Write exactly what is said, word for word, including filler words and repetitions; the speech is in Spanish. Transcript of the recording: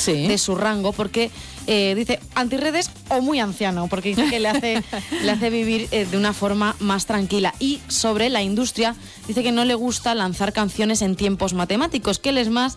sí. de su rango, porque eh, dice antirredes o muy anciano, porque dice que le hace, le hace vivir eh, de una forma más tranquila. Y sobre la industria, dice que no le gusta lanzar canciones en tiempos matemáticos, que él es más